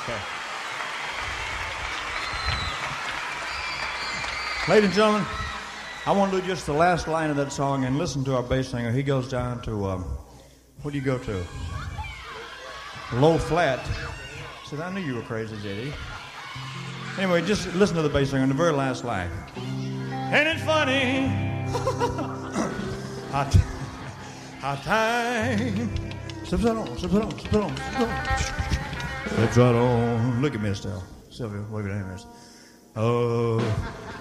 Okay. Ladies and gentlemen, I want to do just the last line of that song and listen to our bass singer. He goes down to, what do you go to? Low flat. Said, I knew you were crazy, J.D. Anyway, just listen to the bass singer in the very last line. Ain't it funny? How time slips right on, slips right on, slips right on, slips right on. Slips right on. Look at me, Estelle. Sylvia, wave your hand, miss. Oh.